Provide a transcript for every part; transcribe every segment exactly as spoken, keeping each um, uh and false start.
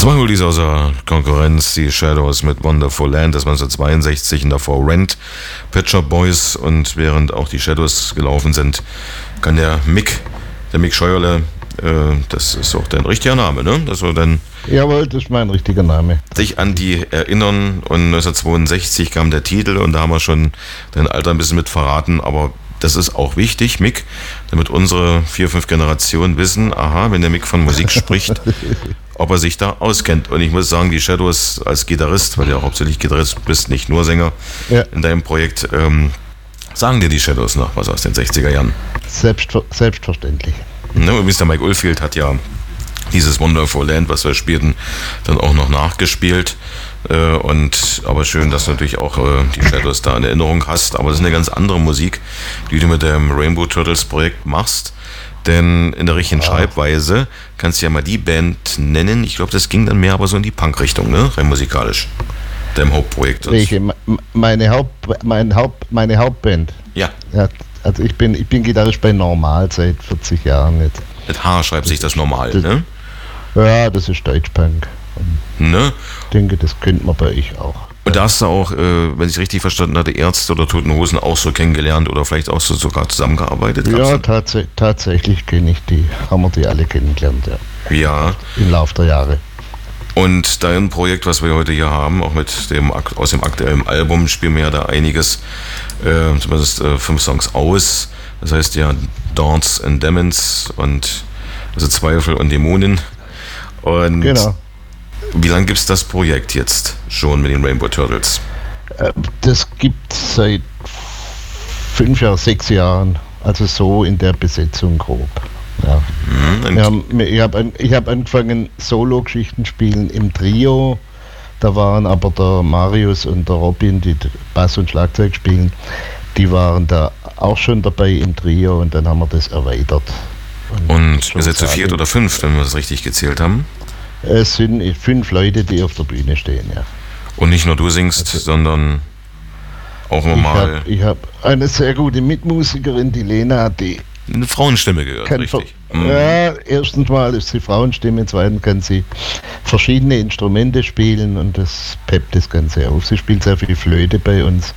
Zwei Oldies außer Konkurrenz, die Shadows mit Wonderful Land, das neunzehnhundertzweiundsechzig und davor Rent, Pet Shop Boys, und während auch die Shadows gelaufen sind, kann der Mick, der Mick Scheuerle, äh, das ist auch dein richtiger Name, ne? Das war dein Jawohl, das ist mein richtiger Name. Sich an die erinnern, und neunzehnhundertzweiundsechzig kam der Titel und da haben wir schon dein Alter ein bisschen mit verraten, aber das ist auch wichtig, Mick, damit unsere vier, fünf Generationen wissen, aha, wenn der Mick von Musik spricht, ob er sich da auskennt. Und ich muss sagen, die Shadows als Gitarrist, weil du ja hauptsächlich Gitarrist bist, nicht nur Sänger, ja, in deinem Projekt, ähm, sagen dir die Shadows noch was aus den sechziger Jahren? Selbstver- selbstverständlich. Ne, und Mister Mike Oldfield hat ja dieses Wonderful Land, was wir spielten, dann auch noch nachgespielt. Äh, und aber schön, dass du natürlich auch äh, die Shadows da in Erinnerung hast. Aber das ist eine ganz andere Musik, die du mit dem Rainbow Turtles Projekt machst. Denn in der richtigen ah. Schreibweise kannst du ja mal die Band nennen. Ich glaube, das ging dann mehr aber so in die Punk-Richtung, ne? Rein musikalisch. Deinem Hauptprojekt. Welche? Meine, Haupt, mein Haupt, meine Hauptband? Ja. ja. Also ich bin, ich bin Gitarrist bei Normal seit vierzig Jahren jetzt. Mit H schreibt sich das Normal, das, ne? Ja, das ist Deutschpunk. Ne? Ich denke, das könnte man bei euch auch. Und da hast du auch, äh, wenn ich es richtig verstanden hatte, Ärzte oder Toten Hosen auch so kennengelernt oder vielleicht auch so sogar zusammengearbeitet? Ja, tats- tatsächlich kenne ich die, haben wir die alle kennengelernt, ja. Ja. Im Laufe der Jahre. Und dein Projekt, was wir heute hier haben, auch mit dem aus dem aktuellen Album, spielen wir ja da einiges, äh, zumindest äh, fünf Songs aus. Das heißt ja Dance and Demons und also Zweifel und Dämonen. Und genau. Wie lange gibt es das Projekt jetzt schon mit den Rainbow Turtles? Das gibt es seit fünf Jahren, sechs Jahren, also so in der Besetzung grob. Ja. Mhm, wir haben, ich habe an, ich hab angefangen, Solo-Geschichten spielen im Trio. Da waren aber der Marius und der Robin, die Bass und Schlagzeug spielen, die waren da auch schon dabei im Trio, und dann haben wir das erweitert. Und, und ihr seid zu viert oder fünf, wenn wir das richtig gezählt haben? Es sind fünf Leute, die auf der Bühne stehen, ja. Und nicht nur du singst, also, sondern auch normal. Ich habe hab eine sehr gute Mitmusikerin, die Lena, die eine Frauenstimme gehört, richtig. Ver- mhm. Ja, erstens mal ist sie Frauenstimme, zweitens kann sie verschiedene Instrumente spielen und das peppt das Ganze auf. Sie spielt sehr viel Flöte bei uns,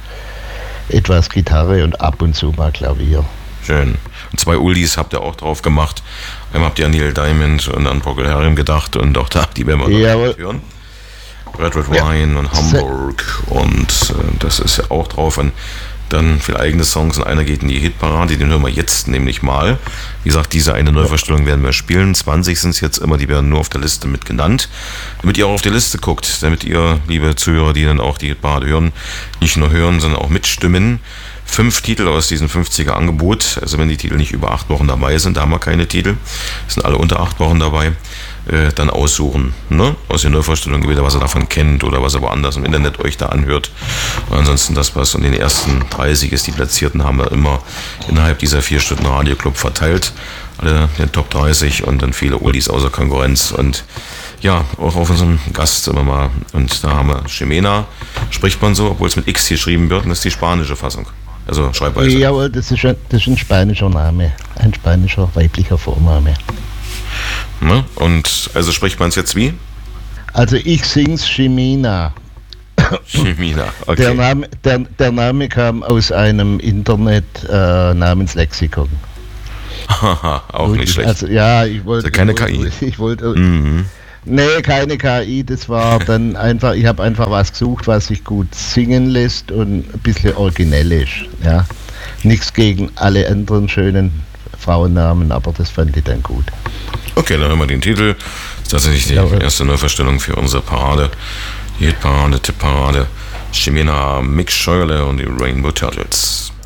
etwas Gitarre und ab und zu mal Klavier. Schön. Und zwei Oldies habt ihr auch drauf gemacht. Einmal habt ihr an Neil Diamond und an Procol Harum gedacht und auch da, die werden wir ja, noch hören. Red Red Wine ja. und Hamburg und äh, das ist ja auch drauf. Und dann viele eigene Songs und einer geht in die Hitparade, den hören wir jetzt nämlich mal. Wie gesagt, diese eine Neuvorstellung werden wir spielen. zwanzig sind es jetzt immer, die werden nur auf der Liste mit genannt. Damit ihr auch auf die Liste guckt, damit ihr, liebe Zuhörer, die dann auch die Hitparade hören, nicht nur hören, sondern auch mitstimmen. Fünf Titel aus diesem fünfziger Angebot, also wenn die Titel nicht über acht Wochen dabei sind, da haben wir keine Titel, sind alle unter acht Wochen dabei, äh, dann aussuchen, ne? Aus der Neuvorstellung wieder, was ihr davon kennt oder was ihr woanders im Internet euch da anhört. Und ansonsten das, was in den ersten dreißig ist, die Platzierten haben wir immer innerhalb dieser vier Stunden Radioclub verteilt, alle den Top dreißig und dann viele Oldies außer Konkurrenz und ja, auch auf unserem Gast immer mal. Und da haben wir Ximena, spricht man so, obwohl es mit X geschrieben wird, und das ist die spanische Fassung. Also Schreibweise. Jawohl, das ist, ein, das ist ein spanischer Name, ein spanischer weiblicher Vorname. Ne? Und also spricht man es jetzt wie? Also ich sing's Ximena. Ximena, okay. Der Name, der, der Name kam aus einem Internet äh, namens Lexikon. Haha, auch Und nicht ich, schlecht. Also ja, ich wollte. Also keine ich wollte, K I. Ich wollte. Mhm. Nee, keine K I, das war dann einfach, ich habe einfach was gesucht, was sich gut singen lässt und ein bisschen originell ist. Ja. Nichts gegen alle anderen schönen Frauennamen, aber das fand ich dann gut. Okay, dann hören wir den Titel. Das ist tatsächlich die ja, erste Neuverstellung für unsere Parade. Die Hitparade, Tippparade. Ximena, Mick Scheuerle und die Rainbow Turtles.